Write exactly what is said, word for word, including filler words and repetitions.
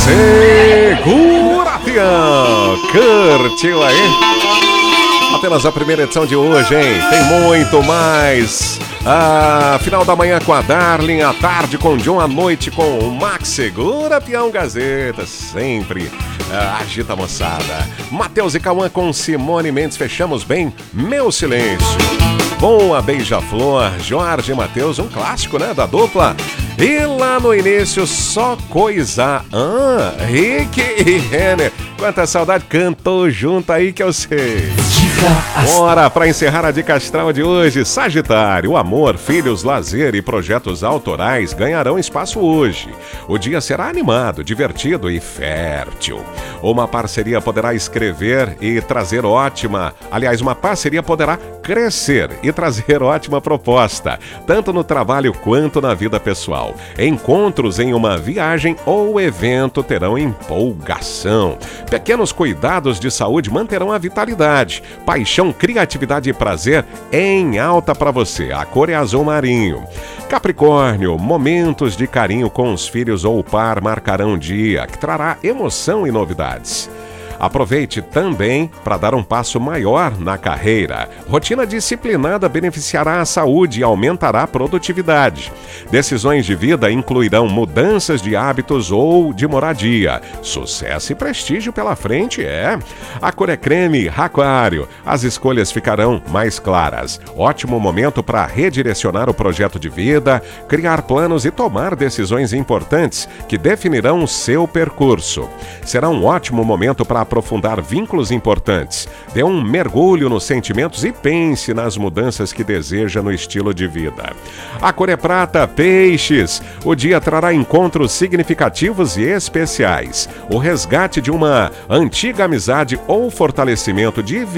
Segura, peão! Curtiu aí? Apenas a primeira edição de hoje, hein? Tem muito mais. Ah, final da manhã com a Darlin, à tarde com o John, à noite com o Max. Segura, peão, Gazeta, sempre ah, agita a moçada. Matheus e Cauã com Simone Mendes, fechamos bem Meu Silêncio. Bom, a Beija-Flor, Jorge e Matheus, um clássico, né, da dupla. E lá no início, Só Coisa. Ah, Rick e Renner. Quanta saudade, cantou junto aí que eu sei. Bora para encerrar a dica astral de hoje. Sagitário, amor, filhos, lazer e projetos autorais ganharão espaço hoje. O dia será animado, divertido e fértil. Uma parceria poderá escrever e trazer ótima, aliás, uma parceria poderá crescer e trazer ótima proposta, tanto no trabalho quanto na vida pessoal. Encontros em uma viagem ou evento terão empolgação. Pequenos cuidados de saúde manterão a vitalidade. Paixão, criatividade e prazer em alta para você. A cor é azul marinho. Capricórnio, momentos de carinho com os filhos ou o par marcarão um dia que trará emoção e novidades. Aproveite também para dar um passo maior na carreira. Rotina disciplinada beneficiará a saúde e aumentará a produtividade. Decisões de vida incluirão mudanças de hábitos ou de moradia. Sucesso e prestígio pela frente, é. A cor é creme, aquário. As escolhas ficarão mais claras. Ótimo momento para redirecionar o projeto de vida, criar planos e tomar decisões importantes que definirão o seu percurso. Será um ótimo momento para aprofundar vínculos importantes. Dê um mergulho nos sentimentos e pense nas mudanças que deseja no estilo de vida. A cor é prata, peixes. O dia trará encontros significativos e especiais. O resgate de uma antiga amizade ou fortalecimento de